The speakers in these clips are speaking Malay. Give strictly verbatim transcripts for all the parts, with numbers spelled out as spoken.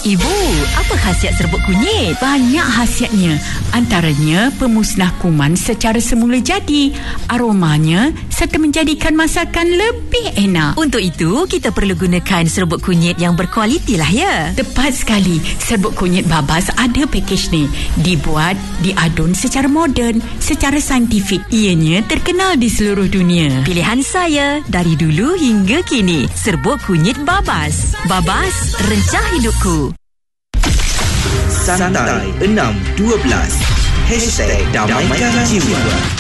Ibu, apa khasiat serbuk kunyit? Banyak khasiatnya. Antaranya pemusnah kuman secara semula jadi, aromanya serta menjadikan masakan lebih enak. Untuk itu, kita perlu gunakan serbuk kunyit yang berkualiti lah ya. Tepat sekali. Serbuk kunyit Babas ada pakej ni. Dibuat, diadun secara moden, secara saintifik. Ianya terkenal di seluruh dunia. Pilihan saya dari dulu hingga kini. Serbuk kunyit Babas. Babas, rencah hidupku. Santai enam dua belas Hashtag Damaikan Jiwa.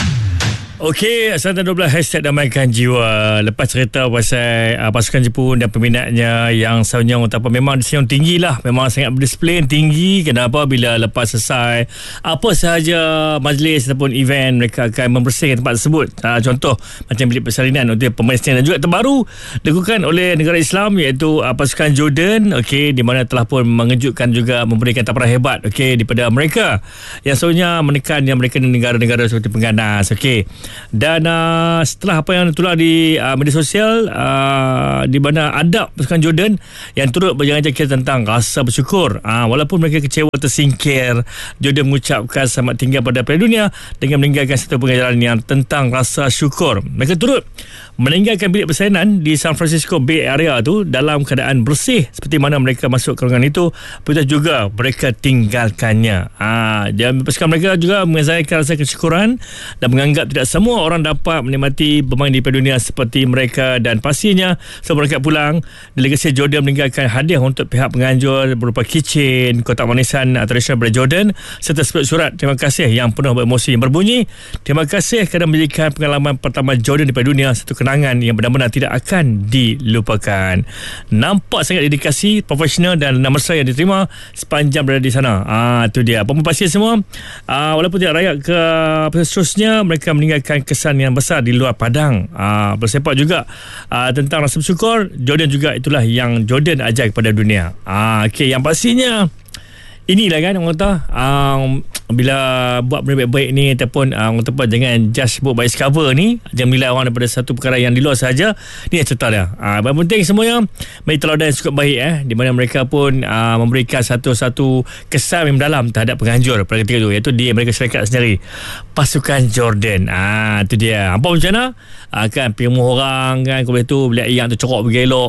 Okey, Santai dua belas Hashtag Damaikan Jiwa. Lepas cerita pasal uh, pasukan Jepun dan peminatnya yang senyum apa, memang senyum tinggi lah. Memang sangat berdisiplin tinggi. Kenapa? Bila lepas selesai apa sahaja majlis ataupun event, mereka akan membersihkan tempat tersebut. uh, Contoh macam bilik persalinan untuk pemain dan juga terbaru dilakukan oleh negara Islam, iaitu uh, pasukan Jordan. Okey, di mana telah pun mengejutkan juga, memberikan tamparan hebat okey daripada mereka yang selalunya menekan yang mereka di negara-negara seperti pengganas. Okey, dan uh, setelah apa yang tertular di uh, media sosial, uh, di mana adab pasukan Jordan yang turut berjanji tentang rasa bersyukur, uh, walaupun mereka kecewa tersingkir, Jordan mengucapkan selamat tinggal pada Piala Dunia dengan meninggalkan satu pengajaran yang tentang rasa syukur. Mereka turut meninggalkan bilik persalinan di San Francisco Bay Area tu dalam keadaan bersih seperti mana mereka masuk ke ruangan itu, begitu juga mereka tinggalkannya. uh, dan pasukan mereka juga mengizahirkan rasa kesyukuran dan menganggap tidak semua orang dapat menikmati bermain di Piala Dunia seperti mereka, dan pastinya sebelum mereka pulang, delegasi Jordan meninggalkan hadiah untuk pihak penganjur berupa keychain, kotak manisan tradisional dari Jordan serta surat terima kasih yang penuh beremosi yang berbunyi, terima kasih kerana menjadikan pengalaman pertama Jordan di Piala Dunia satu kenangan yang benar-benar tidak akan dilupakan. Nampak sangat dedikasi, profesional dan nama saya yang diterima sepanjang berada di sana. Ah, tu dia. Apa-apa pasti semua, ah, walaupun tidak rakyat ke seterusnya, mereka meninggalkan kesan yang besar di luar padang. Aa, bersepak juga aa, tentang rasa bersyukur. Jordan juga itulah yang Jordan ajar kepada dunia. Aa, okay, yang pastinya inilah kan orang kata, um, bila buat benda baik-baik ni ataupun uh, orang kata apa, jangan just buat by cover ni, jangan menilai orang daripada satu perkara yang di luar sahaja. Ni yang cerita dia. Uh, yang penting semuanya mari teladan yang cukup baik, eh, di mana mereka pun uh, memberikan satu-satu kesan yang mendalam terhadap penganjur pada ketika itu, iaitu di Amerika Syarikat sendiri, pasukan Jordan. Ah, uh, tu dia. Apa macam mana? Uh, kan pimuh orang kan, kalau itu bilik yang tu corok bergelok,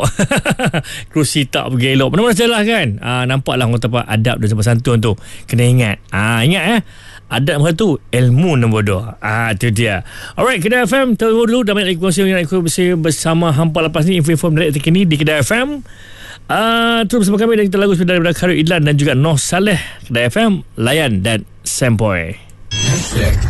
kerusi tak bergelok, mana-mana salah kan. Uh, nampaklah orang kata apa, adab dan santun tu kena ingat. Ah, ingat eh, adab macam tu ilmu nombor dua. Ah, tu dia. Alright, Kedah F M terus dulu dan banyak lagi kongsi yang aku bersama hampa lepas ni, info-info menarik terkini di Kedah F M. Ah, terus bersama kami dan kita lagu sudah daripada Khairul Idlan dan juga Noh Saleh. Kedah F M, layan dan sempoi.